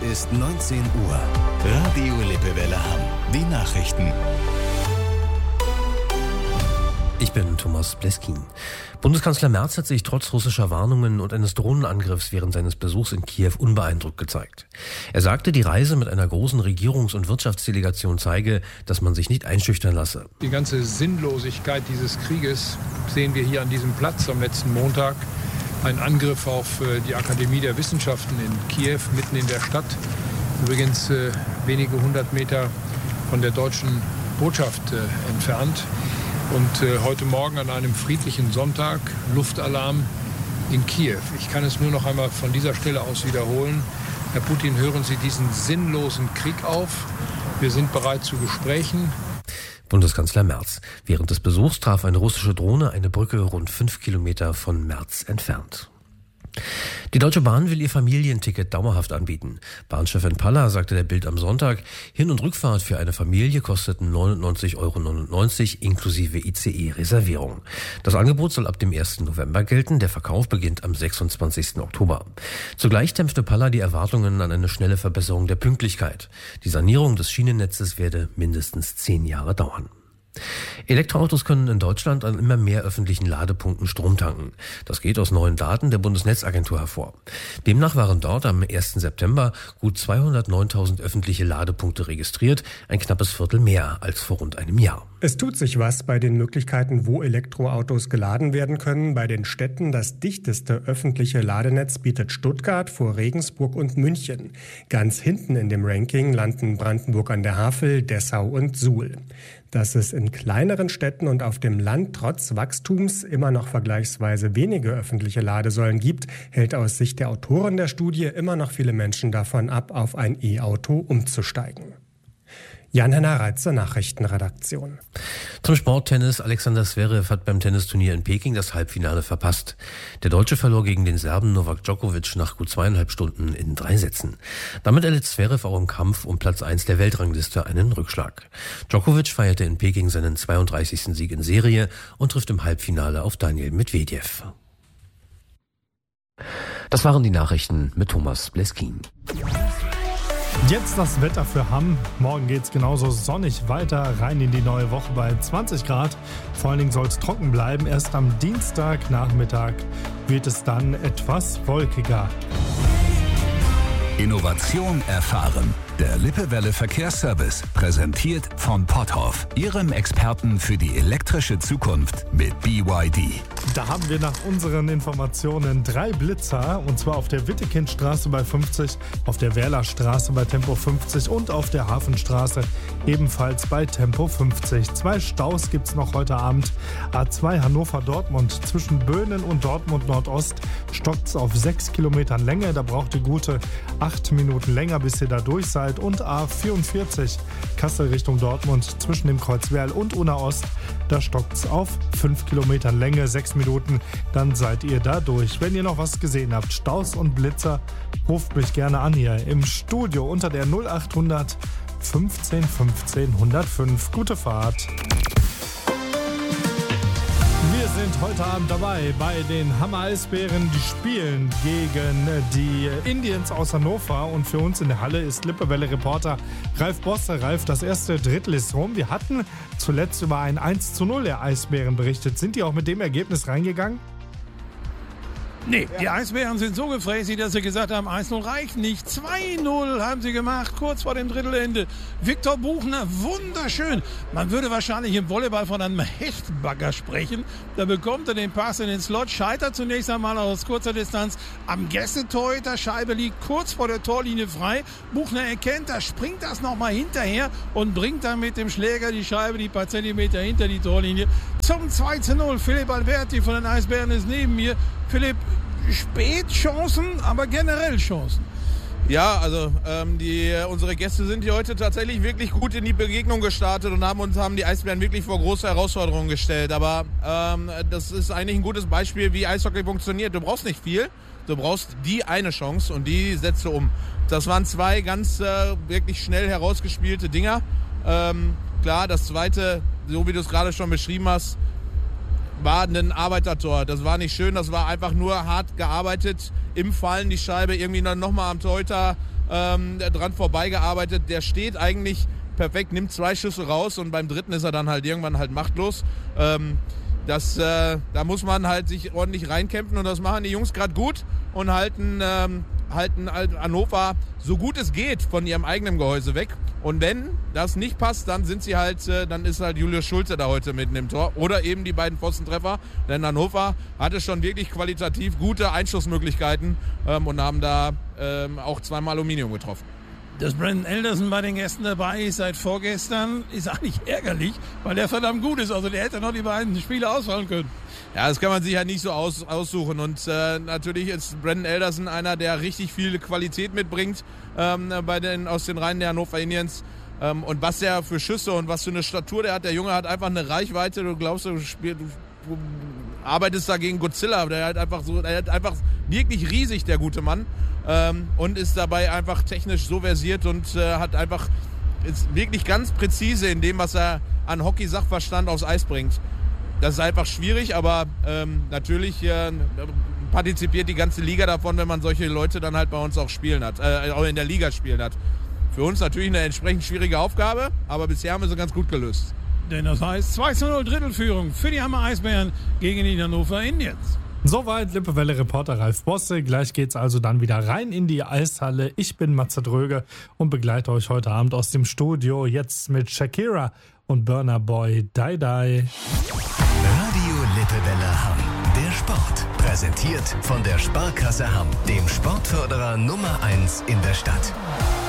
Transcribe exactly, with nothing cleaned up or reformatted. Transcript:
ist neunzehn Uhr. Radio Lippewelle Hamm. Die Nachrichten. Ich bin Thomas Bleskin. Bundeskanzler Merz hat sich trotz russischer Warnungen und eines Drohnenangriffs während seines Besuchs in Kiew unbeeindruckt gezeigt. Er sagte, die Reise mit einer großen Regierungs- und Wirtschaftsdelegation zeige, dass man sich nicht einschüchtern lasse. Die ganze Sinnlosigkeit dieses Krieges sehen wir hier an diesem Platz am letzten Montag. Ein Angriff auf die Akademie der Wissenschaften in Kiew, mitten in der Stadt. Übrigens äh, wenige hundert Meter von der deutschen Botschaft äh, entfernt. Und äh, heute Morgen an einem friedlichen Sonntag Luftalarm in Kiew. Ich kann es nur noch einmal von dieser Stelle aus wiederholen. Herr Putin, hören Sie diesen sinnlosen Krieg auf. Wir sind bereit zu Gesprächen. Bundeskanzler Merz. Während des Besuchs traf eine russische Drohne eine Brücke rund fünf Kilometer von Merz entfernt. Die Deutsche Bahn will ihr Familienticket dauerhaft anbieten. Bahnchefin Palla sagte der Bild am Sonntag, Hin- und Rückfahrt für eine Familie kosteten neunundneunzig Euro neunundneunzig inklusive I C E-Reservierung. Das Angebot soll ab dem ersten November gelten, der Verkauf beginnt am sechsundzwanzigsten Oktober. Zugleich dämpfte Palla die Erwartungen an eine schnelle Verbesserung der Pünktlichkeit. Die Sanierung des Schienennetzes werde mindestens zehn Jahre dauern. Elektroautos können in Deutschland an immer mehr öffentlichen Ladepunkten Strom tanken. Das geht aus neuen Daten der Bundesnetzagentur hervor. Demnach waren dort am ersten September gut zweihundertneuntausend öffentliche Ladepunkte registriert, ein knappes Viertel mehr als vor rund einem Jahr. Es tut sich was bei den Möglichkeiten, wo Elektroautos geladen werden können. Bei den Städten das dichteste öffentliche Ladenetz bietet Stuttgart vor Regensburg und München. Ganz hinten in dem Ranking landen Brandenburg an der Havel, Dessau und Suhl. Dass es in kleineren Städten und auf dem Land trotz Wachstums immer noch vergleichsweise wenige öffentliche Ladesäulen gibt, hält aus Sicht der Autoren der Studie immer noch viele Menschen davon ab, auf ein E-Auto umzusteigen. Jan-Henner Reitzer, Nachrichtenredaktion. Zum Sporttennis. Alexander Zverev hat beim Tennisturnier in Peking das Halbfinale verpasst. Der Deutsche verlor gegen den Serben Novak Djokovic nach gut zweieinhalb Stunden in drei Sätzen. Damit erlitt Zverev auch im Kampf um Platz eins der Weltrangliste einen Rückschlag. Djokovic feierte in Peking seinen zweiunddreißigsten Sieg in Serie und trifft im Halbfinale auf Daniil Medvedev. Das waren die Nachrichten mit Thomas Bleskin. Jetzt das Wetter für Hamm. Morgen geht's genauso sonnig weiter, rein in die neue Woche bei zwanzig Grad. Vor allen Dingen soll es trocken bleiben. Erst am Dienstagnachmittag wird es dann etwas wolkiger. Innovation erfahren. Der Lippewelle Verkehrsservice, präsentiert von Potthoff, Ihrem Experten für die elektrische Zukunft mit B Y D. Da haben wir nach unseren Informationen drei Blitzer, und zwar auf der Wittekindstraße bei fünfzig, auf der Werlerstraße bei Tempo fünfzig und auf der Hafenstraße ebenfalls bei Tempo fünfzig. Zwei Staus gibt's noch heute Abend. A zwei Hannover-Dortmund zwischen Böhnen und Dortmund Nordost stockt's auf sechs Kilometern Länge. Da braucht ihr gute acht Minuten länger, bis ihr da durch seid. Und A vierundvierzig Kassel Richtung Dortmund zwischen dem Kreuz Werl und Unna Ost. Da stockt's auf fünf Kilometern Länge, sechs Minuten, dann seid ihr da durch. Wenn ihr noch was gesehen habt, Staus und Blitzer, ruft mich gerne an hier im Studio unter der null achthundert fünfzehn fünfzehn hundertfünf. Gute Fahrt. Wir sind heute Abend dabei bei den Hammer Eisbären. Die spielen gegen die Indians aus Hannover. Und für uns in der Halle ist Lippewelle-Reporter Ralf Bosse. Ralf, das erste Drittel ist rum. Wir hatten zuletzt über ein eins zu null der Eisbären berichtet. Sind die auch mit dem Ergebnis reingegangen? Nee, die Eisbären sind so gefräßig, dass sie gesagt haben, eins null reicht nicht. zwei null haben sie gemacht, kurz vor dem Drittelende. Viktor Buchner, wunderschön. Man würde wahrscheinlich im Volleyball von einem Hechtbagger sprechen. Da bekommt er den Pass in den Slot, scheitert zunächst einmal aus kurzer Distanz am Gästetorhüter. Scheibe liegt kurz vor der Torlinie frei. Buchner erkennt das, springt das nochmal hinterher und bringt dann mit dem Schläger die Scheibe die paar Zentimeter hinter die Torlinie zum zwei zu null. Philipp Alberti von den Eisbären ist neben mir. Philipp, spät Chancen, aber generell Chancen. Ja, also ähm, die, unsere Gäste sind hier heute tatsächlich wirklich gut in die Begegnung gestartet und haben uns haben die Eisbären wirklich vor große Herausforderungen gestellt. Aber ähm, das ist eigentlich ein gutes Beispiel, wie Eishockey funktioniert. Du brauchst nicht viel, du brauchst die eine Chance und die setzt du um. Das waren zwei ganz äh, wirklich schnell herausgespielte Dinger. Ähm, klar, das zweite, so wie du es gerade schon beschrieben hast, war ein Arbeitertor. Das war nicht schön, das war einfach nur hart gearbeitet. Im Fallen die Scheibe irgendwie dann nochmal am Torhüter ähm, dran vorbeigearbeitet. Der steht eigentlich perfekt, nimmt zwei Schüsse raus und beim dritten ist er dann halt irgendwann halt machtlos. Ähm, das, äh, da muss man halt sich ordentlich reinkämpfen und das machen die Jungs gerade gut und halten, ähm, halten Hannover so gut es geht von ihrem eigenen Gehäuse weg. Und wenn das nicht passt, dann sind sie halt, äh, dann ist halt Julius Schulze da heute mitten im Tor oder eben die beiden Pfostentreffer. Denn Hannover hatte schon wirklich qualitativ gute Einschussmöglichkeiten ähm, und haben da ähm, auch zweimal Aluminium getroffen. Dass Brandon Alderson bei den Gästen dabei ist seit vorgestern, ist eigentlich ärgerlich, weil der verdammt gut ist. Also der hätte noch die beiden Spiele ausfallen können. Ja, das kann man sich halt nicht so aus, aussuchen. Und äh, natürlich ist Brandon Alderson einer, der richtig viel Qualität mitbringt ähm, bei den, aus den Reihen der Hannover Indians. Ähm, und was der für Schüsse und was für eine Statur der hat. Der Junge hat einfach eine Reichweite. Du glaubst, du, spiel, du, du arbeitest da gegen Godzilla. Der hat einfach so, der hat einfach wirklich riesig, der gute Mann. Ähm, und ist dabei einfach technisch so versiert und äh, hat einfach ist wirklich ganz präzise in dem, was er an Hockey-Sachverstand aufs Eis bringt. Das ist einfach schwierig, aber ähm, natürlich äh, partizipiert die ganze Liga davon, wenn man solche Leute dann halt bei uns auch spielen hat, äh, auch in der Liga spielen hat. Für uns natürlich eine entsprechend schwierige Aufgabe, aber bisher haben wir sie ganz gut gelöst. Denn das heißt zwei zu null Drittelführung für die Hammer Eisbären gegen die Hannover Indians. Soweit Lippewelle-Reporter Ralf Bosse. Gleich geht's also dann wieder rein in die Eishalle. Ich bin Matze Dröge und begleite euch heute Abend aus dem Studio. Jetzt mit Shakira und Burna Boy. Die, die. Radio Lippewelle Hamm. Der Sport. Präsentiert von der Sparkasse Hamm, dem Sportförderer Nummer eins in der Stadt.